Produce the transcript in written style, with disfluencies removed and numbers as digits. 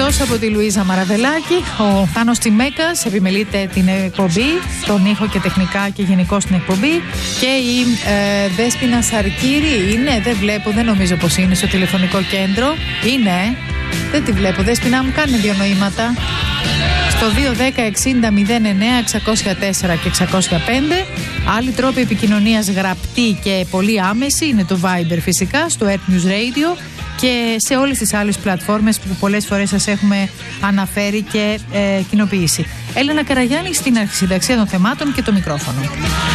Εκτός από τη Λουίζα Μαραβελάκη, ο Θάνος Τσιμέκας επιμελείται την εκπομπή, τον ήχο και τεχνικά και γενικώς την εκπομπή, και η Δέσποινα Σαρκύρη είναι, δεν βλέπω, δεν νομίζω πως είναι στο τηλεφωνικό κέντρο. Είναι, δεν τη βλέπω. Δέσποινα μου, κάνει δύο νοήματα. Στο 210-60-09-604 και 605. Άλλοι τρόποι επικοινωνίας γραπτή και πολύ άμεση είναι το Viber φυσικά, στο Earth News Radio και σε όλες τις άλλες πλατφόρμες που πολλές φορές σας έχουμε αναφέρει και κοινοποιήσει. Έλενα Καραγιάννη στην αρχισυνταξία των θεμάτων και το μικρόφωνο.